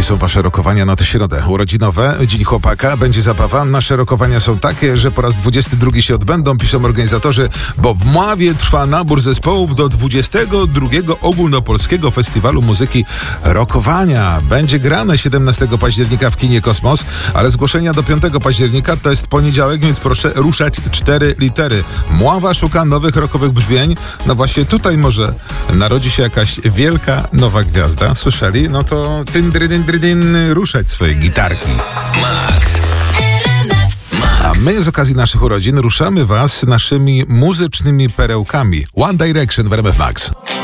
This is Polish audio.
są wasze rokowania na tę środę? Urodzinowe, Dzień Chłopaka, będzie zabawa. Nasze rokowania są takie, że po raz 22 się odbędą, piszą organizatorzy, bo w Mławie trwa nabór zespołów do 22 Ogólnopolskiego Festiwalu Muzyki Rokowania. Będzie grane 17 października w kinie Kosmos, ale zgłoszenia do 5 października to jest poniedziałek, więc proszę ruszać 4 litery. Mława szuka nowych rockowych brzmień. No właśnie tutaj może narodzi się jakaś wielka nowa gwiazda. Słyszeli? No to ruszać swoje gitarki. Max. A my z okazji naszych urodzin ruszamy was naszymi muzycznymi perełkami. One Direction w RMF Max.